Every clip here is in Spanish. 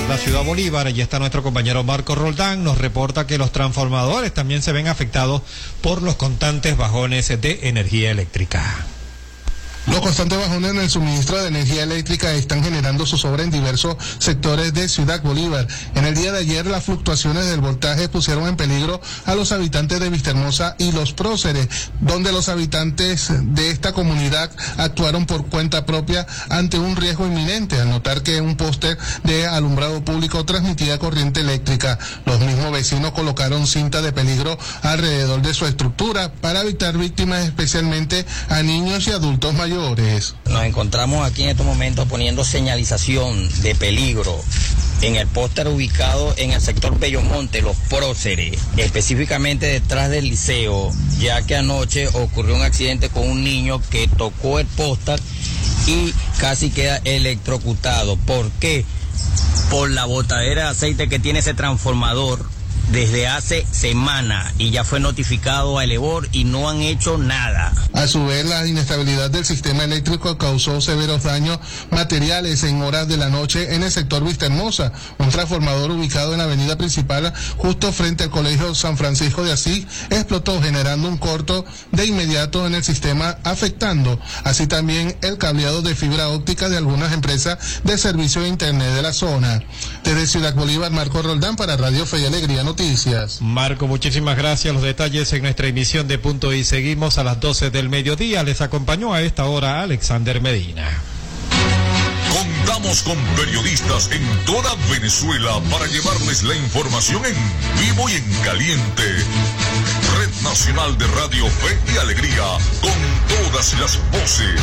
la ciudad Bolívar. Allí está nuestro compañero Marco Roldán. Nos reporta que los transformadores también se ven afectados por los constantes bajones de energía eléctrica. Los constantes bajones en el suministro de energía eléctrica están generando zozobra en diversos sectores de Ciudad Bolívar. En el día de ayer, las fluctuaciones del voltaje pusieron en peligro a los habitantes de Vistahermosa y Los Próceres, donde los habitantes de esta comunidad actuaron por cuenta propia ante un riesgo inminente al notar que un póster de alumbrado público transmitía corriente eléctrica. Los mismos vecinos colocaron cinta de peligro alrededor de su estructura para evitar víctimas, especialmente a niños y adultos mayores. Nos encontramos aquí en estos momentos poniendo señalización de peligro en el póster ubicado en el sector Bellomonte, Los Próceres, específicamente detrás del liceo, ya que anoche ocurrió un accidente con un niño que tocó el póster y casi queda electrocutado. ¿Por qué? Por la botadera de aceite que tiene ese transformador desde hace semana y ya fue notificado a Elevor y no han hecho nada. A su vez, la inestabilidad del sistema eléctrico causó severos daños materiales en horas de la noche en el sector Vistahermosa. Un transformador ubicado en la avenida principal justo frente al Colegio San Francisco de Asís explotó, generando un corto de inmediato en el sistema, afectando así también el cableado de fibra óptica de algunas empresas de servicio de internet de la zona. Desde Ciudad Bolívar, Marco Roldán para Radio Fe y Alegría Noticias. Marco, muchísimas gracias. Los detalles en nuestra emisión de Punto y seguimos a las 12 del mediodía. Les acompañó a esta hora Alexander Medina. Contamos con periodistas en toda Venezuela para llevarles la información en vivo y en caliente. Red Nacional de Radio Fe y Alegría, con todas las voces.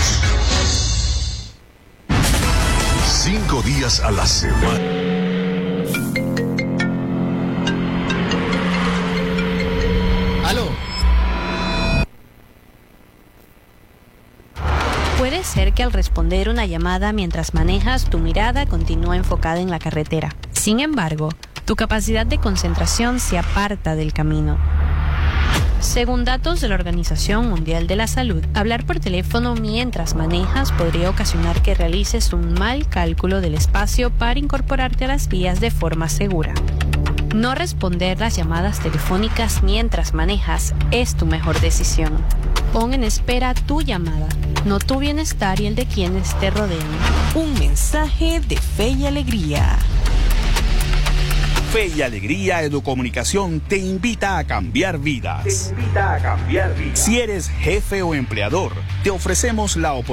5 días a la semana. Puede ser que al responder una llamada mientras manejas, tu mirada continúa enfocada en la carretera. Sin embargo, tu capacidad de concentración se aparta del camino. Según datos de la Organización Mundial de la Salud, hablar por teléfono mientras manejas podría ocasionar que realices un mal cálculo del espacio para incorporarte a las vías de forma segura. No responder las llamadas telefónicas mientras manejas es tu mejor decisión. Pon en espera tu llamada, no tu bienestar y el de quienes te rodean. Un mensaje de Fe y Alegría. Fe y Alegría Educomunicación te invita a cambiar vidas. Si eres jefe o empleador, te ofrecemos la oportunidad